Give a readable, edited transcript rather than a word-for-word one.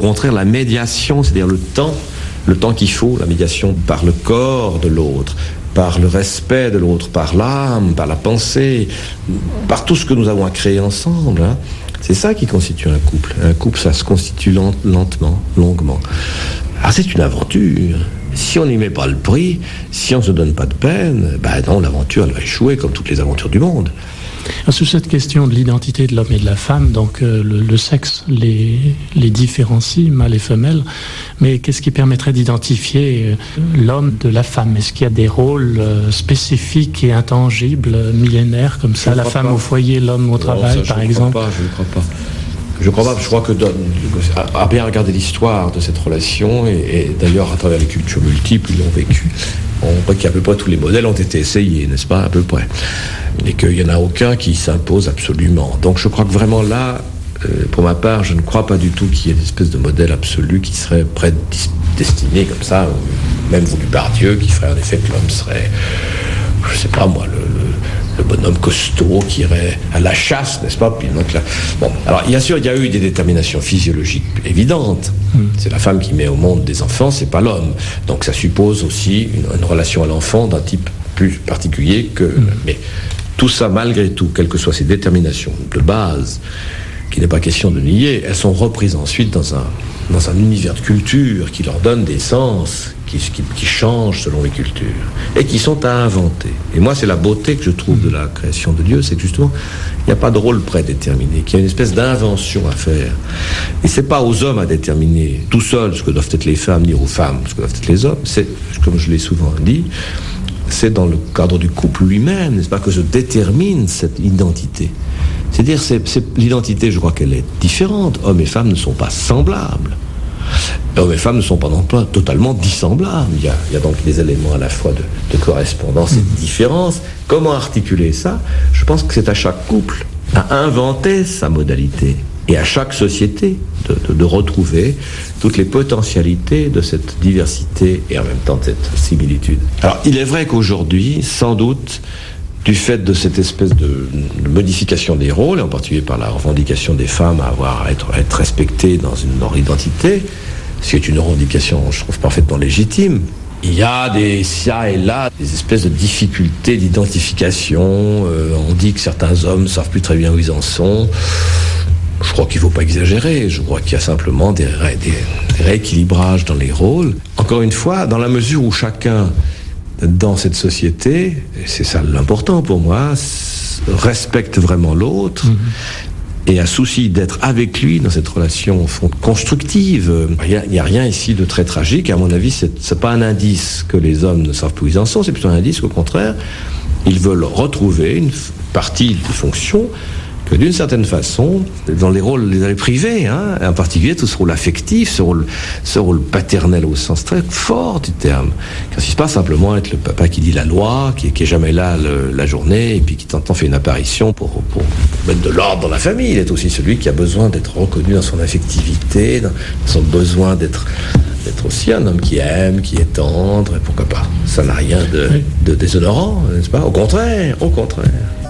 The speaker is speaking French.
contraire la médiation, c'est-à-dire le temps qu'il faut, la médiation par le corps de l'autre, par le respect de l'autre, par l'âme, par la pensée, par tout ce que nous avons à créer ensemble. Hein. C'est ça qui constitue un couple. Un couple, ça se constitue lentement, longuement. Alors c'est une aventure. Si on n'y met pas le prix, si on ne se donne pas de peine, ben non, l'aventure, elle va échouer comme toutes les aventures du monde. Sur cette question de l'identité de l'homme et de la femme, donc le sexe les différencie, mâle et femelle, mais qu'est-ce qui permettrait d'identifier l'homme de la femme? Est-ce qu'il y a des rôles spécifiques et intangibles, millénaires, comme ça, la femme au foyer, l'homme au travail, par exemple? Je ne crois pas. Je crois que à bien regarder l'histoire de cette relation, et d'ailleurs à travers les cultures multiples, ils l'ont vécu, on voit qu'à peu près tous les modèles ont été essayés, n'est-ce pas, à peu près, et qu'il n'y en a aucun qui s'impose absolument. Donc je crois que vraiment là, pour ma part, je ne crois pas du tout qu'il y ait une espèce de modèle absolu qui serait prédestiné comme ça, même voulu par Dieu, qui ferait en effet que l'homme serait, je ne sais pas moi, le bonhomme costaud qui irait à la chasse, n'est-ce pas? Puis donc là, bon, alors bien sûr, il y a eu des déterminations physiologiques évidentes. C'est la femme qui met au monde des enfants, c'est pas l'homme. Donc ça suppose aussi une relation à l'enfant d'un type plus particulier que. Mais tout ça, malgré tout, quelles que soient ces déterminations de base, qu'il n'est pas question de nier, elles sont reprises ensuite dans un univers de culture qui leur donne des sens qui changent selon les cultures et qui sont à inventer. Et moi, c'est la beauté que je trouve de la création de Dieu, c'est que justement, il n'y a pas de rôle prédéterminé, qu'il y a une espèce d'invention à faire. Et c'est pas aux hommes à déterminer tout seuls ce que doivent être les femmes, ni aux femmes ce que doivent être les hommes. C'est, comme je l'ai souvent dit, c'est dans le cadre du couple lui-même, n'est-ce pas, que je détermine cette identité. C'est-à-dire, l'identité, je crois qu'elle est différente. Hommes et femmes ne sont pas semblables. Hommes et femmes ne sont pas non plus totalement dissemblables. Il y a donc des éléments à la fois de correspondance et de différence. Comment articuler ça? Je pense que c'est à chaque couple à inventer sa modalité et à chaque société de retrouver toutes les potentialités de cette diversité et en même temps de cette similitude. Alors, il est vrai qu'aujourd'hui, sans doute, du fait de cette espèce de modification des rôles, et en particulier par la revendication des femmes à être respectées dans leur identité, ce qui est une revendication, je trouve, parfaitement légitime, il y a ça et là, des espèces de difficultés d'identification. On dit que certains hommes ne savent plus très bien où ils en sont. Je crois qu'il ne faut pas exagérer. Je crois qu'il y a simplement des rééquilibrages dans les rôles. Encore une fois, dans la mesure où chacun, dans cette société, et c'est ça l'important pour moi, respecte vraiment l'autre et a souci d'être avec lui dans cette relation constructive. Il n'y a rien ici de très tragique. À mon avis, c'est pas un indice que les hommes ne savent plus où ils en sont, c'est plutôt un indice qu'au contraire, ils veulent retrouver une partie des fonctions que d'une certaine façon, dans les rôles privés, en particulier tout ce rôle affectif, ce rôle paternel au sens très fort du terme, quand il se passe simplement être le papa qui dit la loi, qui est jamais là la journée, et puis qui de temps en temps fait une apparition pour mettre de l'ordre dans la famille. Il est aussi celui qui a besoin d'être reconnu dans son affectivité, dans son besoin d'être aussi un homme qui aime, qui est tendre, et pourquoi pas. Ça n'a rien de déshonorant, n'est-ce pas? Au contraire.